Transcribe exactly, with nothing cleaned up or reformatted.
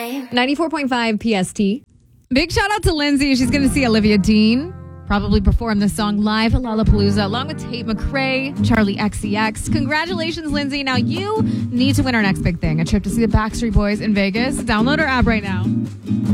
five. ninety-four point five P S T. Big shout out to Lindsay. She's going to see Olivia Dean probably perform this song live at Lollapalooza along with Tate McRae, Charlie X C X. Congratulations, Lindsay. Now you need to win our next big thing, a trip to see the Backstreet Boys in Vegas. Download our app right now.